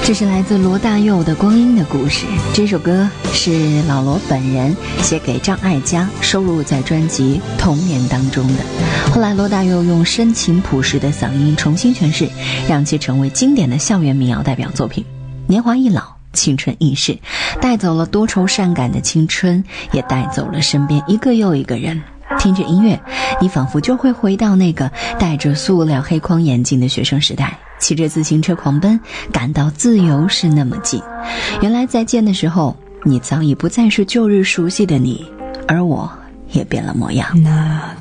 这是来自罗大佑的《光阴的故事》，这首歌是老罗本人写给张艾嘉，收录在专辑《童年》当中的。后来罗大佑用深情朴实的嗓音重新诠释，让其成为经典的校园民谣代表作品。年华易老，青春易逝，带走了多愁善感的青春，也带走了身边一个又一个人。听着音乐，你仿佛就会回到那个戴着塑料黑框眼镜的学生时代，骑着自行车狂奔，感到自由是那么近。原来再见的时候，你早已不再是旧日熟悉的你，而我也变了模样。 那